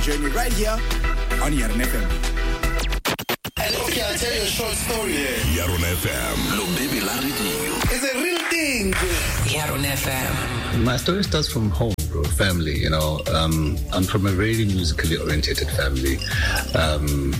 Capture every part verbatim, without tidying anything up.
Journey right here on Yaron F M. And okay, I'll tell you a short story. Yeah. Yaron F M. Lo baby la radio. It's a real thing. Yaron F M. My story starts from home, bro. Family, you know. Um, I'm from a very musically oriented family. Um,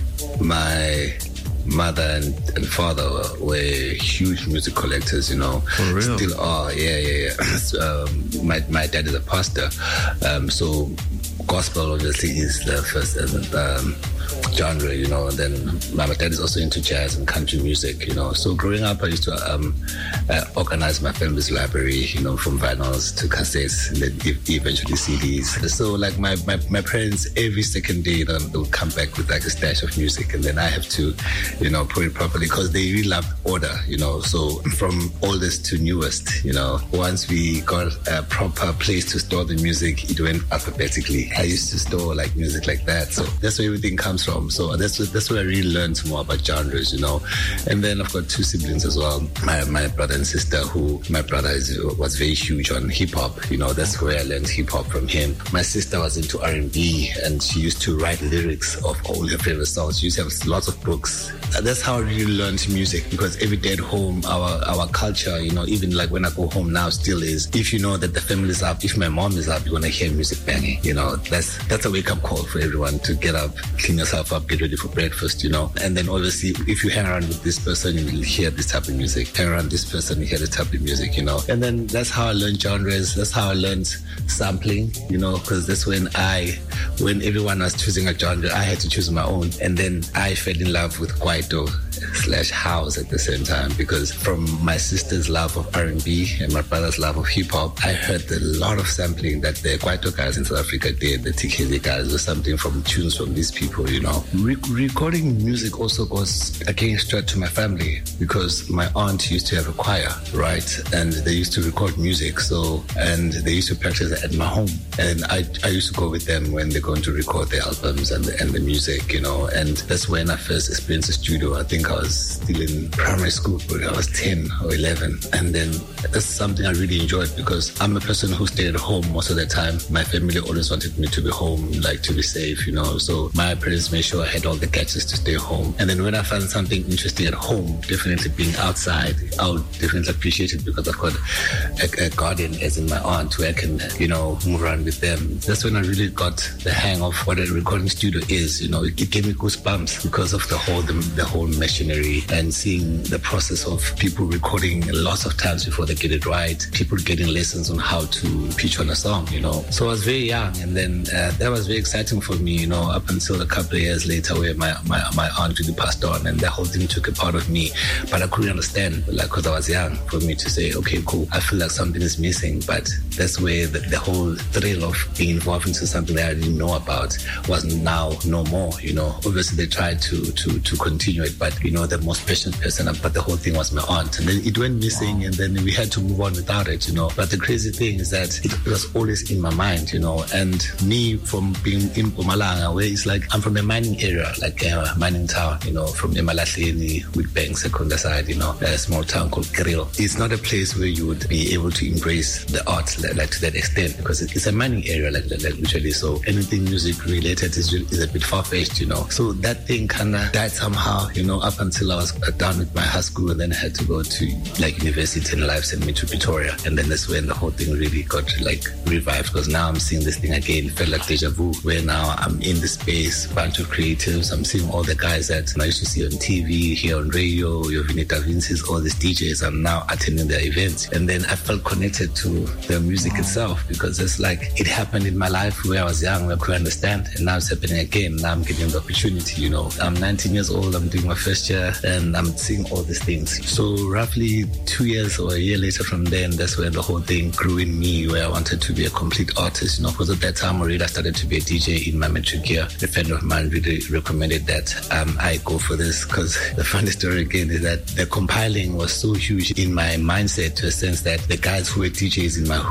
my mother and, and father were huge music collectors, you know. For real? Still are, yeah, yeah, yeah. um, my my dad is a pastor, um, so gospel obviously is the first um, genre, you know. And then my dad is also into jazz and country music, you know. So growing up, I used to um, uh, organize my family's library, you know, from vinyls to cassettes, and then eventually C Ds. So like my, my, my parents, every second day, you know, they would come back with like a stash of music, and then I have to, you know, put it properly because they really loved order, you know. So from oldest to newest, you know, once we got a proper place to store the music, it went alphabetically. I used to store like music like that. So that's where everything comes from. So that's that's where I really learned more about genres, you know. And then I've got two siblings as well, my my brother and sister, who my brother is, was very huge on hip hop, you know. That's where I learned hip hop from him. My sister was into R and B, and she used to write lyrics of all her favorite songs. She used to have lots of books. That's how I really learned music, because every day at home, our our culture, you know, even like when I go home now, still is, if you know that the family is up, if my mom is up, you're gonna hear music banging, you know. That's that's a wake up call for everyone to get up, clean yourself up, get ready for breakfast, you know. And then obviously, if you hang around with this person, you will hear this type of music. Hang around this person, you hear this type of music, you know. And then that's how I learned genres. That's how I learned sampling, you know, because that's when I, when everyone was choosing a genre, I had to choose my own. And then I fell in love with Kwaito slash house at the same time, because from my sister's love of R and B and my brother's love of hip hop, I heard a lot of sampling that the Kwaito guys in South Africa did, the T K Z guys, or something from tunes from these people, you know. Re- recording music also goes again straight to my family, because my aunt used to have a choir, right? And they used to record music, so, and they used to practice at my home. And I I used to go with them when they're going to record their albums and the, and the music, you know. And that's when I first experienced the studio. I think I was still in primary school, but I was ten or eleven. And then that's something I really enjoyed, because I'm a person who stayed at home most of the time. My family always wanted me to be home, like to be safe, you know. So my parents made sure I had all the gadgets to stay home. And then when I found something interesting at home, definitely being outside, I would definitely appreciate it, because I've got a, a garden, as in my aunt, where I can, you know, move around with them. That's when I really got the hang of what a recording studio is, you know. It, it gave me goosebumps because of the whole the, the whole machinery, and seeing the process of people recording lots of times before they get it right, people getting lessons on how to pitch on a song, you know. So I was very young, and then uh, that was very exciting for me, you know, up until a couple of years later, where my, my, my aunt really passed on, and the whole thing took a part of me. But I couldn't understand, like, because I was young, for me to say, okay, cool, I feel like something is missing. But that's where the, the whole thrill of being involved into something that I didn't know about was now no more, you know. Obviously, they tried to, to, to continue it, but, you know, the most passionate person, but the whole thing was my aunt. And then it went missing, wow. And then we had to move on without it, you know. But the crazy thing is that it was always in my mind, you know. And me, from being in Mpumalanga, where it's like, I'm from a mining area, like a mining town, you know, from Emalahleni, Witbank, Secunda side, you know, a small town called Kriel. It's not a place where you would be able to embrace the art like, like to that extent, because it's a mining area, like, like literally. So anything music related is, is a bit far-fetched, you know. So that thing kind of died somehow, you know, up until I was done with my high school, and then I had to go to like university, and life sent me to Pretoria. And then that's when the whole thing really got like revived, because now I'm seeing this thing again. It felt like deja vu, where now I'm in the space, bunch of creatives. I'm seeing all the guys that I used to see on T V, here on radio, your Vinita Vince's, all these D Js. I'm now attending their events. And then I felt connected to the music itself, because it's like it happened in my life where I was young, where I could understand, and now it's happening again. Now I'm getting the opportunity, you know. I'm nineteen years old, I'm doing my first year, and I'm seeing all these things. So roughly two years or a year later from then, that's when the whole thing grew in me, where I wanted to be a complete artist, you know, because at that time already I started to be a D J in my matric year. A friend of mine really recommended that um, I go for this, because the funny story again is that the compiling was so huge in my mindset, to a sense that the guys who were D Js in my hood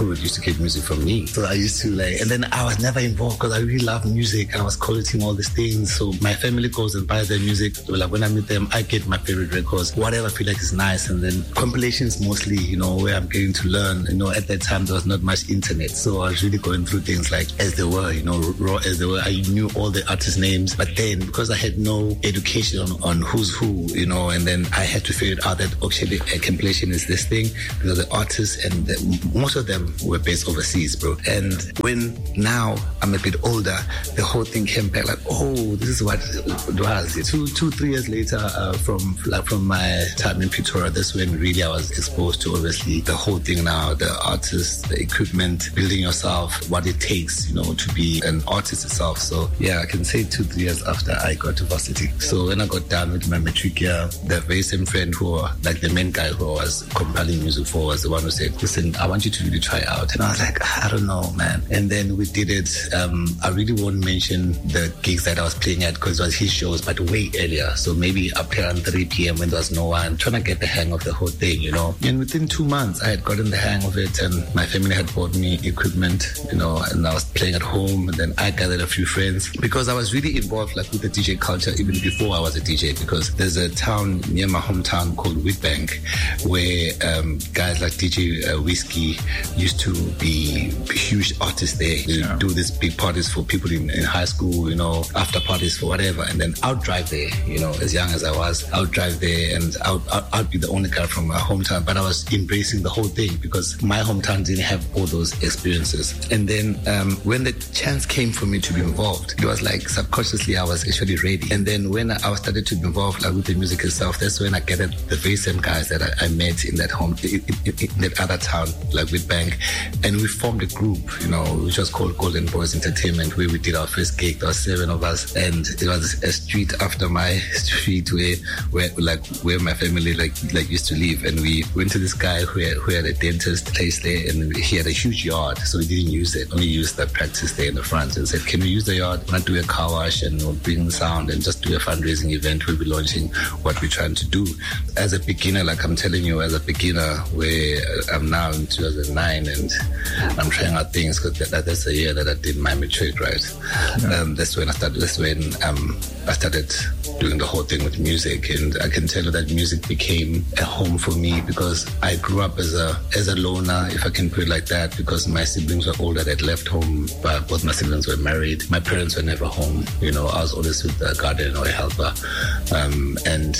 would used to get music from me. So I used to like, and then I was never involved because I really love music. I was collecting all these things. So my family goes and buys their music. So like when I meet them, I get my favorite records, whatever I feel like is nice. And then compilations mostly, you know, where I'm getting to learn. You know, at that time there was not much internet. So I was really going through things like as they were, you know, raw as they were. I knew all the artists' names. But then because I had no education on, on who's who, you know, and then I had to figure out that actually a compilation is this thing because the artists and the, most of them were based overseas, bro. And when now I'm a bit older, the whole thing came back like, oh, this is what it was. Two, two, three years later, uh, from like from my time in Pretoria, that's when really I was exposed to obviously the whole thing now, the artists, the equipment, building yourself, what it takes, you know, to be an artist itself. So yeah, I can say two, three years after I got to varsity. So when I got done with my matric year, the very same friend who, like the main guy who I was compiling music for, was the one who said, listen, I want you to really try out. And I was like, I don't know, man. And then we did it. Um, I really won't mention the gigs that I was playing at because it was his shows, but way earlier. So maybe up around three p.m. when there was no one, trying to get the hang of the whole thing, you know. And within two months, I had gotten the hang of it, and my family had bought me equipment, you know, and I was playing at home. And then I gathered a few friends because I was really involved like with the D J culture even before I was a D J, because there's a town near my hometown called Witbank where um, guys like D J uh, Whiskey used to be huge artists there. They yeah. do these big parties for people in, in high school, you know, after parties for whatever. And then I would drive there, you know, as young as I was, I would drive there and I would, I would be the only guy from my hometown, but I was embracing the whole thing because my hometown didn't have all those experiences. And then um, when the chance came for me to be involved, it was like subconsciously I was actually ready. And then when I started to be involved like with the music itself, that's when I gathered the very same guys that I, I met in that home, in, in, in that other town, like Witbank, and we formed a group, you know, which was called Golden Boys Entertainment, where we did our first gig. There was seven of us, and it was a street after my street where, where like where my family like like used to live. And we went to this guy who had, who had a dentist place there, and he had a huge yard, so we didn't use it. Only used the practice there in the front, and said, "Can we use the yard? We're not do a car wash and we'll bring sound and just do a fundraising event. We'll be launching what we're trying to do." As a beginner, like I'm telling you, as a beginner, where I'm now in two thousand nine and I'm trying out things because that, that's the year that I did my matric, right? Yeah. Um, that's when I started. That's when um, I started doing the whole thing with music, and I can tell you that music became a home for me because I grew up as a as a loner, if I can put it like that, because my siblings were older. They'd left home, but both my siblings were married. My parents were never home. You know, I was always with a guardian or a helper, um, and.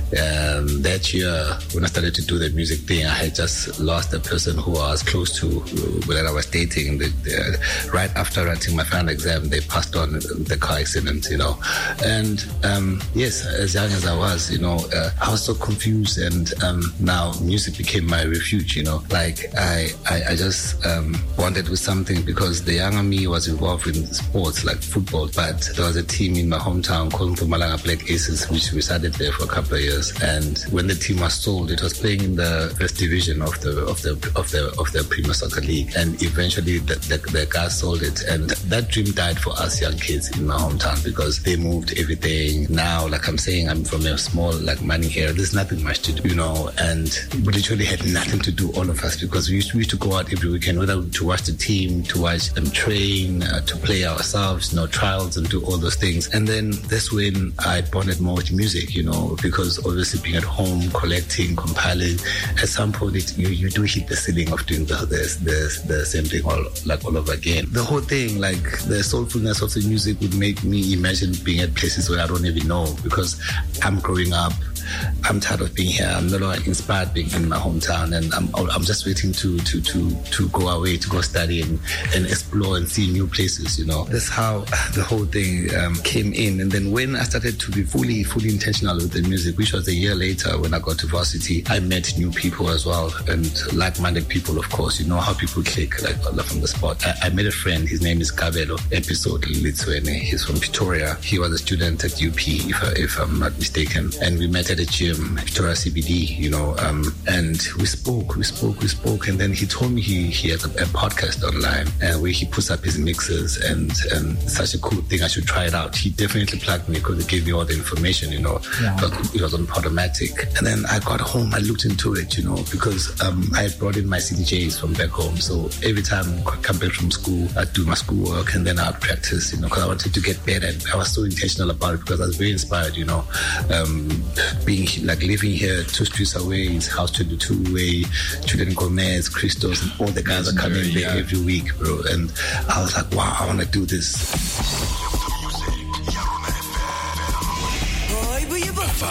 Um, that year, when I started to do the music thing, I had just lost a person who I was close to, that I was dating. The, the, right after writing my final exam, they passed on the car accident, you know. And um, yes, as young as I was, you know, uh, I was so confused. And um, now music became my refuge, you know. Like I, I, I just um, wanted with something because the younger me was involved in sports like football, but there was a team in my hometown called Mpumalanga Black Aces, which resided there for a couple of years. And when the team was sold, it was playing in the first division of the of the of the of the Premier Soccer League. And eventually, the, the, the guys sold it, and that dream died for us young kids in my hometown because they moved everything. Now, like I'm saying, I'm from a small like mining area. There's nothing much to do, you know, and we literally had nothing to do, all of us, because we used to, we used to go out every weekend, whether to watch the team, to watch them train, uh, to play ourselves, you know, trials and do all those things. And then that's when I bonded more with music, you know, because obviously being at home, collecting, compiling, at some point it, you, you do hit the ceiling of doing the, the, the, the same thing all like all over again. The whole thing, like the soulfulness of the music would make me imagine being at places where I don't even know, because I'm growing up. I'm tired of being here. I'm no longer inspired being in my hometown, and I'm I'm just waiting to to to to go away, to go study and, and explore and see new places, you know. That's how the whole thing um, came in. And then when I started to be fully fully intentional with the music, which was a year later when I got to varsity, I met new people as well, and like-minded people, of course. You know how people click, like from the spot. I, I met a friend, his name is Kabelo Episode Litswene. He's from Pretoria. He was a student at U P, if, I, if I'm not mistaken, and we met at the gym, Victoria C B D, you know, um, and we spoke, we spoke, we spoke, and then he told me he, he has a, a podcast online and where he puts up his mixes, and, and such a cool thing, I should try it out. He definitely plugged me because he gave me all the information, you know. Yeah. It was on Podomatic. And then I got home, I looked into it, you know, because um, I brought in my C D Js from back home. So every time I come back from school, I'd do my schoolwork and then I'd practice, you know, because I wanted to get better. And I was so intentional about it because I was very inspired, you know, um, being like living here two streets away, is House twenty-two way, Julian Gomez, Christos, and all the guys are coming there yeah. every week, bro. And I was like, wow, I want to do this.